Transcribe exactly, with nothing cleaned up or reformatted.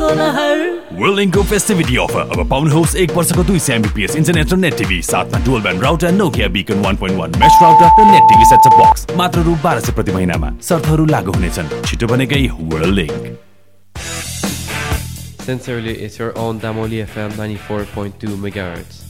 Whirlingको फेस्टिभिटी offer अब पाउनुहोस् एक वर्षको दुई सय एमबीपीएस इन्टरनेट र नेट टिभी साथमा dual band router Nokia बिकन one point one mesh router र net TV set top box मात्र रु बाह्र सय प्रति महिनामा। शर्तहरू लागू हुनेछन्। छिटो बनेकै Whirling। Sincerely, it's your own Damoli F M ninety-four point two megahertz.